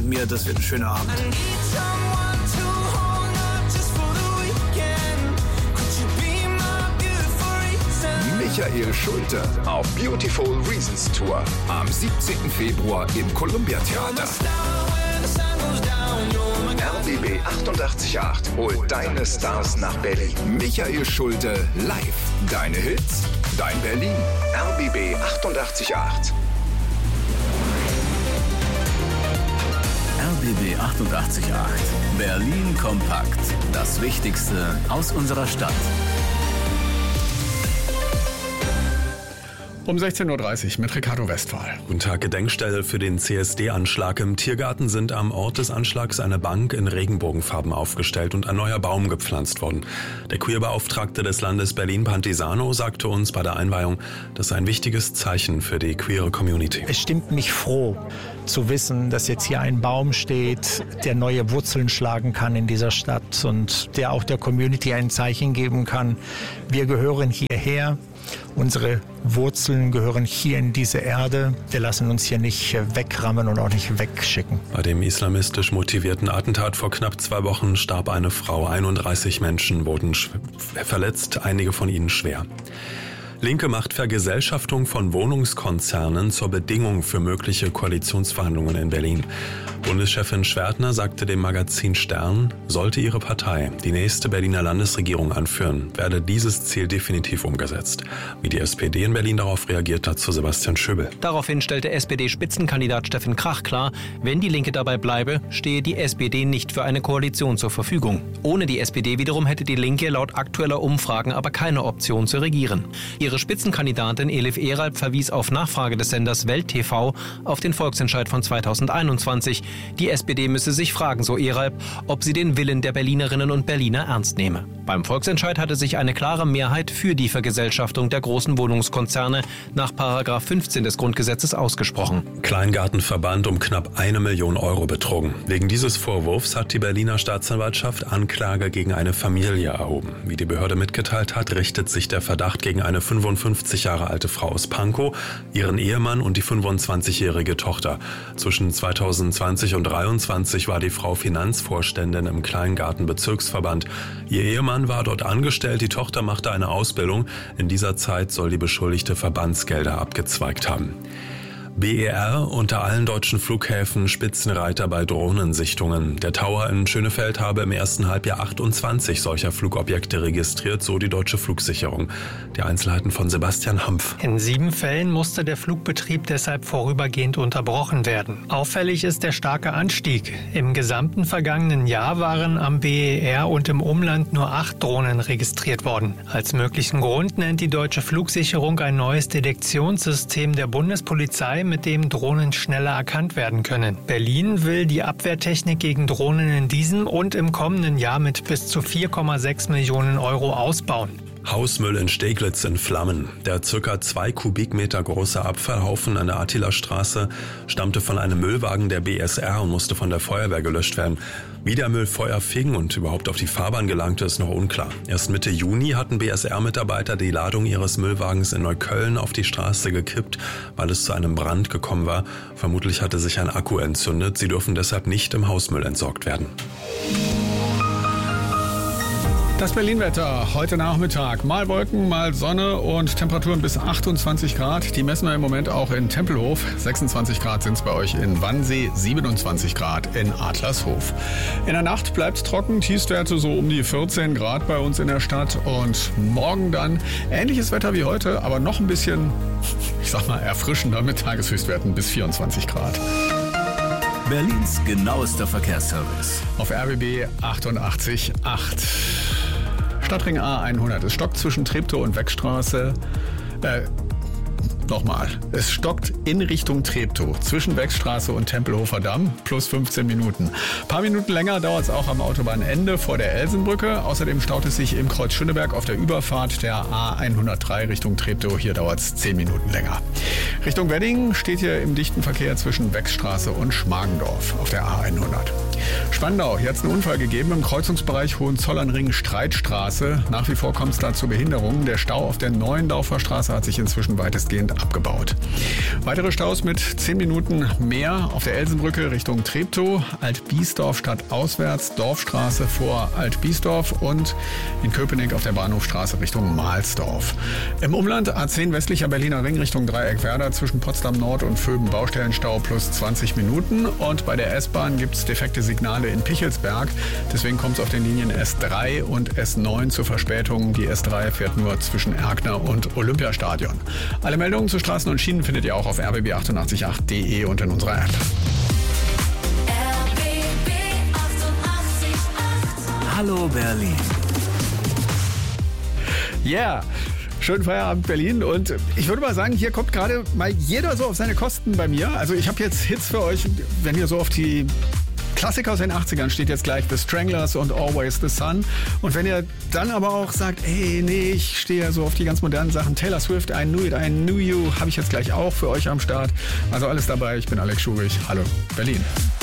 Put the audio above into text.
mir, das wird ein schöner Abend. Michael Schulte auf Beautiful Reasons Tour am 17. Februar im Columbia Theater. RBB 88.8 holt deine Stars nach Berlin. Michael Schulte live. Deine Hits, dein Berlin. RBB 88.8. RBB 88.8. Berlin kompakt. Das Wichtigste aus unserer Stadt. Um 16.30 Uhr mit Ricardo Westphal. Guten Tag. Gedenkstelle für den CSD-Anschlag. Im Tiergarten sind am Ort des Anschlags eine Bank in Regenbogenfarben aufgestellt und ein neuer Baum gepflanzt worden. Der Queerbeauftragte des Landes Berlin, Pantisano, sagte uns bei der Einweihung, das sei ein wichtiges Zeichen für die queere Community. Es stimmt mich froh zu wissen, dass jetzt hier ein Baum steht, der neue Wurzeln schlagen kann in dieser Stadt und der auch der Community ein Zeichen geben kann. Wir gehören hierher. Unsere Wurzeln gehören hier in diese Erde. Wir lassen uns hier nicht wegrammen und auch nicht wegschicken. Bei dem islamistisch motivierten Attentat vor knapp 2 Wochen starb eine Frau. 31 Menschen wurden verletzt, einige von ihnen schwer. Linke macht Vergesellschaftung von Wohnungskonzernen zur Bedingung für mögliche Koalitionsverhandlungen in Berlin. Bundeschefin Schwertner sagte dem Magazin Stern, sollte ihre Partei die nächste Berliner Landesregierung anführen, werde dieses Ziel definitiv umgesetzt. Wie die SPD in Berlin darauf reagiert, dazu Sebastian Schöbel. Daraufhin stellte SPD-Spitzenkandidat Steffen Krach klar, wenn die Linke dabei bleibe, stehe die SPD nicht für eine Koalition zur Verfügung. Ohne die SPD wiederum hätte die Linke laut aktueller Umfragen aber keine Option zu regieren. Ihre Spitzenkandidatin Elif Eralp verwies auf Nachfrage des Senders Welt TV auf den Volksentscheid von 2021. Die SPD müsse sich fragen, so Eralp, ob sie den Willen der Berlinerinnen und Berliner ernst nehme. Beim Volksentscheid hatte sich eine klare Mehrheit für die Vergesellschaftung der großen Wohnungskonzerne nach § 15 des Grundgesetzes ausgesprochen. Kleingartenverband um knapp 1 Million Euro betrogen. Wegen dieses Vorwurfs hat die Berliner Staatsanwaltschaft Anklage gegen eine Familie erhoben. Wie die Behörde mitgeteilt hat, richtet sich der Verdacht gegen eine 55 Jahre alte Frau aus Pankow, ihren Ehemann und die 25-jährige Tochter. Zwischen 2020 und 2023 war die Frau Finanzvorständin im Kleingartenbezirksverband. Ihr Ehemann war dort angestellt, die Tochter machte eine Ausbildung. In dieser Zeit soll die Beschuldigte Verbandsgelder abgezweigt haben. BER unter allen deutschen Flughäfen Spitzenreiter bei Drohnensichtungen. Der Tower in Schönefeld habe im ersten Halbjahr 28 solcher Flugobjekte registriert, so die Deutsche Flugsicherung. Die Einzelheiten von Sebastian Hampf. In 7 Fällen musste der Flugbetrieb deshalb vorübergehend unterbrochen werden. Auffällig ist der starke Anstieg. Im gesamten vergangenen Jahr waren am BER und im Umland nur 8 Drohnen registriert worden. Als möglichen Grund nennt die Deutsche Flugsicherung ein neues Detektionssystem der Bundespolizei, mit dem Drohnen schneller erkannt werden können. Berlin will die Abwehrtechnik gegen Drohnen in diesem und im kommenden Jahr mit bis zu 4,6 Millionen Euro ausbauen. Hausmüll in Steglitz in Flammen. Der ca. 2 Kubikmeter große Abfallhaufen an der Attilastraße stammte von einem Müllwagen der BSR und musste von der Feuerwehr gelöscht werden. Wie der Müll Feuer fing und überhaupt auf die Fahrbahn gelangte, ist noch unklar. Erst Mitte Juni hatten BSR-Mitarbeiter die Ladung ihres Müllwagens in Neukölln auf die Straße gekippt, weil es zu einem Brand gekommen war. Vermutlich hatte sich ein Akku entzündet. Sie dürfen deshalb nicht im Hausmüll entsorgt werden. Das Berlin-Wetter heute Nachmittag. Mal Wolken, mal Sonne und Temperaturen bis 28 Grad. Die messen wir im Moment auch in Tempelhof. 26 Grad sind es bei euch in Wannsee, 27 Grad in Adlershof. In der Nacht bleibt es trocken, Tiefstwerte so um die 14 Grad bei uns in der Stadt. Und morgen dann ähnliches Wetter wie heute, aber noch ein bisschen, erfrischender mit Tageshöchstwerten bis 24 Grad. Berlins genauester Verkehrsservice. Auf RBB 88.8. Stadtring A100. Es stockt zwischen Treptow und Weckstraße. Es stockt in Richtung Treptow zwischen Weckstraße und Tempelhofer Damm plus 15 Minuten. Ein paar Minuten länger dauert es auch am Autobahnende vor der Elsenbrücke. Außerdem staut es sich im Kreuz Schöneberg auf der Überfahrt der A103 Richtung Treptow. Hier dauert es 10 Minuten länger. Richtung Wedding steht hier im dichten Verkehr zwischen Weckstraße und Schmargendorf auf der A100. Spandau, hier hat es einen Unfall gegeben im Kreuzungsbereich Hohenzollernring-Streitstraße. Nach wie vor kommt es da zu Behinderungen. Der Stau auf der Neuendorfer Straße hat sich inzwischen weitestgehend abgebaut. Weitere Staus mit 10 Minuten mehr auf der Elsenbrücke Richtung Treptow, Alt-Biesdorf stadtauswärts, Dorfstraße vor Alt-Biesdorf und in Köpenick auf der Bahnhofstraße Richtung Mahlsdorf. Im Umland A10 westlicher Berliner Ring Richtung Dreieckwerder zwischen Potsdam Nord und Vöben Baustellenstau plus 20 Minuten. Und bei der S-Bahn gibt es defekte Signale in Pichelsberg. Deswegen kommt es auf den Linien S3 und S9 zu Verspätungen. Die S3 fährt nur zwischen Erkner und Olympiastadion. Alle Meldungen zu Straßen und Schienen findet ihr auch auf rbb888.de und in unserer App. Hallo Berlin. Yeah. Schönen Feierabend Berlin und ich würde mal sagen, hier kommt gerade mal jeder so auf seine Kosten bei mir. Also ich habe jetzt Hits für euch, wenn ihr so auf die Klassiker aus den 80ern steht jetzt gleich The Stranglers und Always the Sun. Und wenn ihr dann aber auch sagt, ey, nee, ich stehe ja so auf die ganz modernen Sachen, Taylor Swift, I Knew It, I Knew You, habe ich jetzt gleich auch für euch am Start. Also alles dabei, ich bin Alex Schurich. Hallo Berlin.